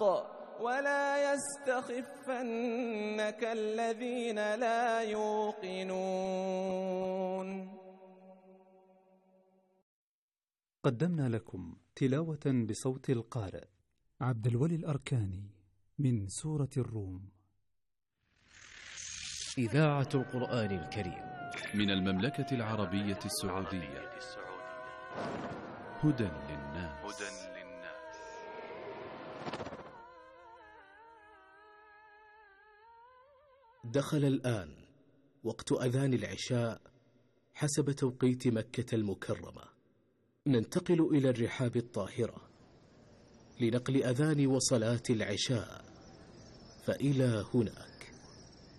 ولا يستخفنك الذين لا يوقنون. قدمنا لكم تلاوة بصوت القارئ عبد الولي الأركاني من سورة الروم. إذاعة القرآن الكريم من المملكة العربية السعودية. هدى للناس. دخل الآن وقت أذان العشاء حسب توقيت مكة المكرمة. ننتقل إلى الرحاب الطاهرة لنقل أذان وصلاة العشاء، فإلى هناك.